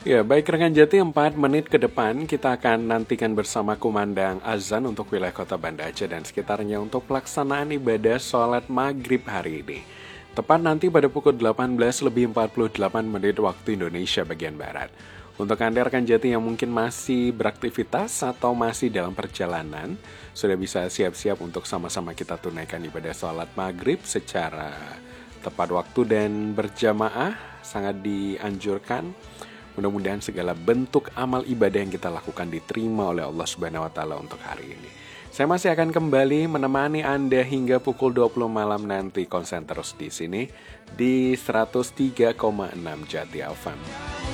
Ya, baik rekan Jati, 4 menit ke depan kita akan nantikan bersama kumandang azan untuk wilayah kota Banda Aceh dan sekitarnya untuk pelaksanaan ibadah sholat maghrib hari ini. Tepat nanti pada pukul 18 lebih 48 menit waktu Indonesia bagian Barat. Untuk Anda rekan Jati yang mungkin masih beraktivitas atau masih dalam perjalanan, sudah bisa siap-siap untuk sama-sama kita tunaikan ibadah sholat maghrib secara tepat waktu dan berjamaah, sangat dianjurkan. Mudah-mudahan segala bentuk amal ibadah yang kita lakukan diterima oleh Allah Subhanahu wa taala untuk hari ini. Saya masih akan kembali menemani Anda hingga pukul 20 malam nanti, konsen terus di sini di 103,6 Jati FM.